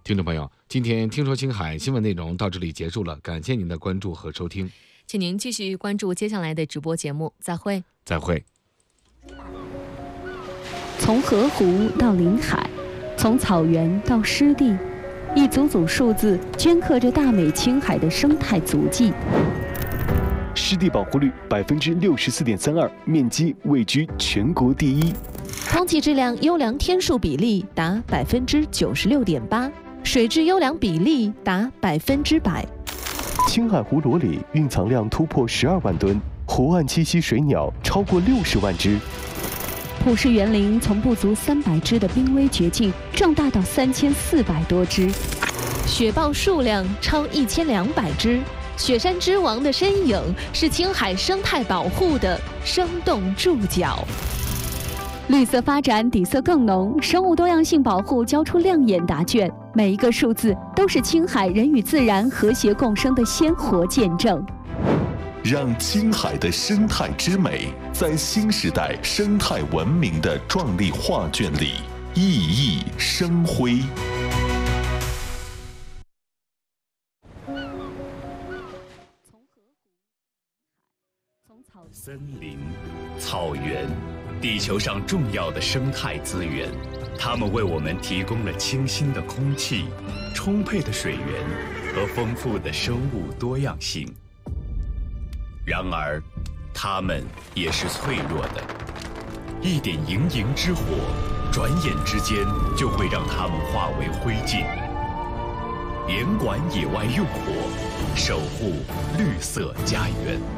听众朋友，今天听说青海新闻内容到这里结束了，感谢您的关注和收听， 请您继续关注接下来的直播节目，再会。 再会。 从河湖到临海，从草原到湿地，一组组数字镌刻着大美青海的生态足迹。 湿地保护率64.32%，面积位居全国第一。 空气质量优良天数比例达96.8%，水质优良比例达100%。 青海湖螺里蕴藏量突破12万吨，湖岸栖息水鸟超过60万只。 普氏园林从不足300只的濒危绝境壮大到3400多只， 雪豹数量超1200只。雪山之王的身影是青海生态保护的生动注脚。 绿色发展底色更浓，生物多样性保护交出亮眼答卷，每一个数字都是青海人与自然和谐共生的鲜活见证。 让青海的生态之美在新时代生态文明的壮丽画卷里熠熠生辉。 森林、草原，地球上重要的生态资源，它们为我们提供了清新的空气、充沛的水源和丰富的生物多样性。然而，它们也是脆弱的，一点营营之火，转眼之间就会让它们化为灰烬。严管野外用火，守护绿色家园。